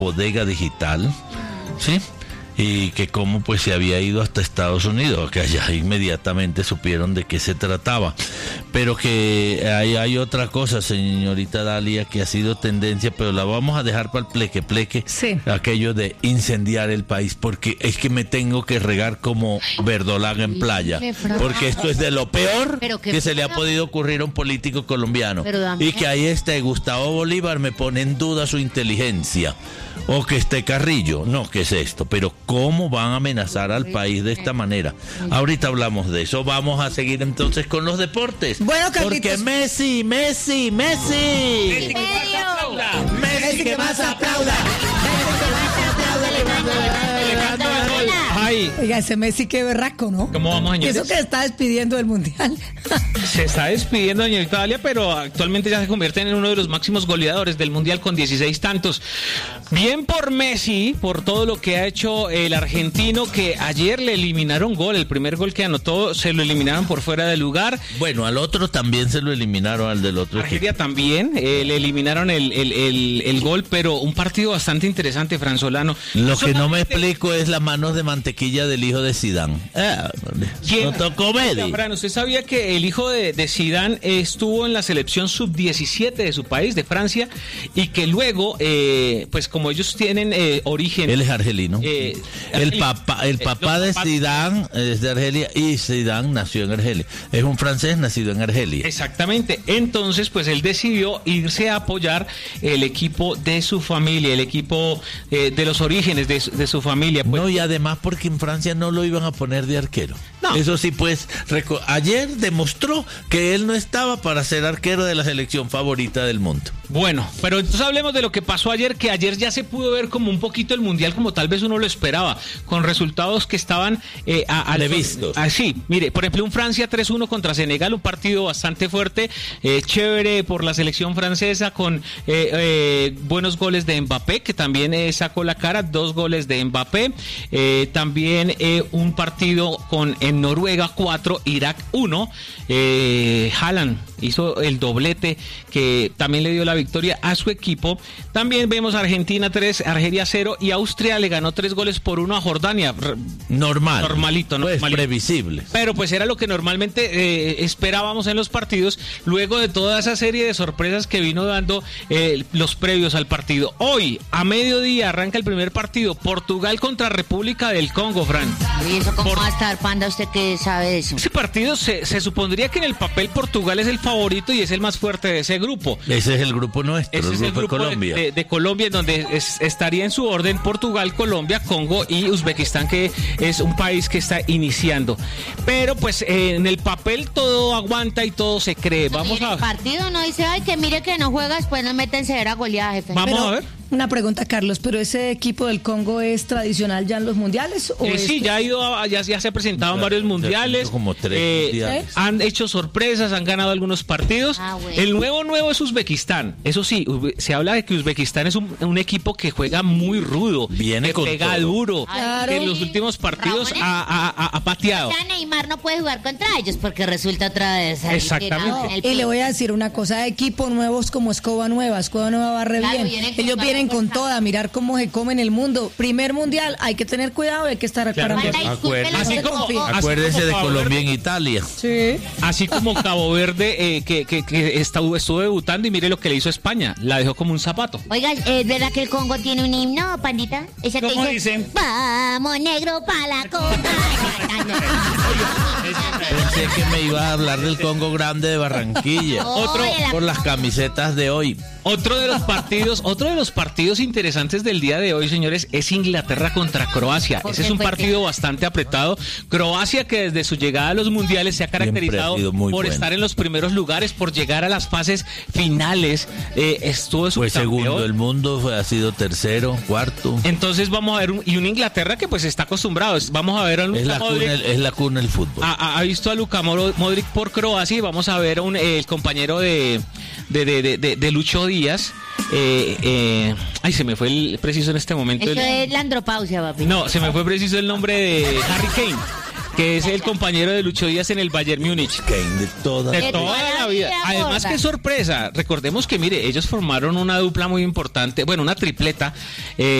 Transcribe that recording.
bodega digital, ¿sí? Y que cómo pues se había ido hasta Estados Unidos, que allá inmediatamente supieron de qué se trataba. Pero que hay otra cosa, señorita Dalia, que ha sido tendencia, pero la vamos a dejar para el pleque, sí. Aquello de incendiar el país, porque es que me tengo que regar como verdolaga en playa, porque esto es de lo peor que se le ha podido ocurrir a un político colombiano. Y que ahí Gustavo Bolívar me pone en duda su inteligencia. O que Carrillo, no, ¿qué es esto? Pero ¿cómo van a amenazar al país de esta manera? Ahorita hablamos de eso. Vamos a seguir entonces con los deportes. Bueno, Carlitos. Porque Messi. Messi que más aplauda. Ay. Oiga, ese Messi qué berraco, ¿no? ¿Cómo vamos, señores? Eso que está despidiendo del Mundial. Se está despidiendo, señorita Dalia, pero actualmente ya se convierte en uno de los máximos goleadores del Mundial con 16 tantos. Bien por Messi, por todo lo que ha hecho el argentino, que ayer le eliminaron gol. El primer gol que anotó se lo eliminaron por fuera de lugar. Bueno, al otro también se lo eliminaron, al del otro Argelia equipo. también, le eliminaron el gol, pero un partido bastante interesante, Franzolano. Lo que no me explico es las manos de mantequilla del hijo de Zidane. No tocó Messi. Fran, ¿usted sabía que el hijo de Zidane estuvo en la selección sub-17 de su país, de Francia, y que luego, pues como ellos tienen origen... Él es argelino. El papá de Zidane es de Argelia y Zidane nació en Argelia. Es un francés nacido en Argelia. Exactamente. Entonces, pues él decidió irse a apoyar el equipo de su familia, el equipo de los orígenes de su familia. Pues, no, y además porque en Francia no lo iban a poner de arquero. No. Eso sí, pues, ayer demostró que él no estaba para ser arquero de la selección favorita del mundo. Bueno, pero entonces hablemos de lo que pasó ayer, que ayer ya se pudo ver como un poquito el Mundial como tal vez uno lo esperaba, con resultados que estaban vistos. Sí, mire, por ejemplo, un Francia 3-1 contra Senegal, un partido bastante fuerte, chévere por la selección francesa, con buenos goles de Mbappé, que también sacó la cara, 2 goles de Mbappé, también un partido en Noruega 4, Irak 1, Haaland hizo el doblete que también le dio la victoria a su equipo. También vemos Argentina 3, Argelia 0 y Austria le ganó 3-1 a Jordania. Normalito. Pues previsible. Pero pues era lo que normalmente esperábamos en los partidos, luego de toda esa serie de sorpresas que vino dando los previos al partido. Hoy, a mediodía, arranca el primer partido, Portugal contra República del Congo, Fran. ¿Y eso cómo va a estar, Panda? ¿Usted qué sabe de eso? Ese partido se supondría que en el papel Portugal es el favorito y es el más fuerte de ese grupo. Ese es el grupo nuestro, Ese el es grupo de Colombia. De Colombia, en donde estaría en su orden Portugal, Colombia, Congo y Uzbekistán, que es un país que está iniciando. Pero pues en el papel todo aguanta y todo se cree. Vamos a ver. El partido no dice, ay, que mire que no juegas, pues no meten severa goleada, jefe. Vamos a ver. Una pregunta, Carlos, ¿pero ese equipo del Congo es tradicional ya en los mundiales? ¿O sí, ya ha ido, ya se ha presentado en varios mundiales. Como 3 mundiales. Han hecho sorpresas, han ganado algunos partidos. Bueno. El nuevo es Uzbekistán. Eso sí, se habla de que Uzbekistán es un equipo que juega muy rudo, viene que con pega todo. Duro, Claro. que en los últimos partidos ha pateado. Ya Neymar no puede jugar contra ellos porque resulta otra vez. Exactamente. Y le voy a decir una cosa, equipo nuevos como Escoba Nueva va re Claro, bien. vienen con Ellos toda vienen con fuerza. toda, mirar cómo se come en el mundo. Primer mundial, hay que tener cuidado, hay que estar Claro. parando. Manda, disculpe la Así voz. como- Acuérdese de Cabo Colombia Verde. en Italia. Sí. Así como Cabo Verde, que estuvo debutando y mire lo que le hizo España, la dejó como un zapato. Oiga, ¿es verdad que el Congo tiene un himno, Pandita? Esa que ¿Cómo dice, dicen? vamos negro pa' la copa. Pensé que me iba a hablar del Congo Grande de Barranquilla. Otro Por las camisetas de hoy. Otro de los partidos interesantes del día de hoy, señores, es Inglaterra contra Croacia. ¿Por Ese qué es un fue partido bastante apretado. Croacia, que desde su llegada a los mundiales se ha caracterizado ha sido muy por bueno. estar en los primeros lugares, por llegar a las fases finales. Estuvo Fue subcampeón. segundo el mundo, ha sido tercero, cuarto. Entonces vamos a ver una Inglaterra que pues está acostumbrado. Vamos a ver a Es Luka Modric. es la cuna del fútbol. Ha visto a Luka Modric por Croacia y vamos a ver a el compañero de Lucho Díaz. Se me fue preciso en este momento. Esto es la andropausia, papi. No, se me fue preciso el nombre de Harry Kane. que es el compañero de Lucho Díaz en el Bayern Múnich. De toda la vida. Además, qué sorpresa. Recordemos que, mire, ellos formaron una dupla muy importante, bueno, una tripleta.